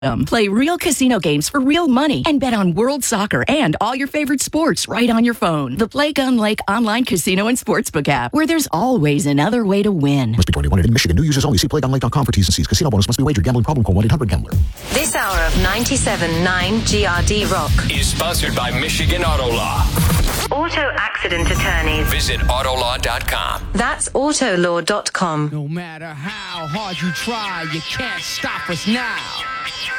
Play real casino games for real money and bet on World Soccer and all your favorite sports right on your phone. The Play Gun Lake online casino and sportsbook app, where there's always another way to win. Must be 21 in Michigan. New users only. See playgunlake.com for T's and C's. Casino bonus must be wagered. Gambling problem? Call 1-800-GAMBLER. This hour of 97.9 GRD Rock is sponsored by Michigan Auto Law. Auto accident attorneys. Visit Autolaw.com. That's Autolaw.com. No matter how hard you try, you can't stop us now.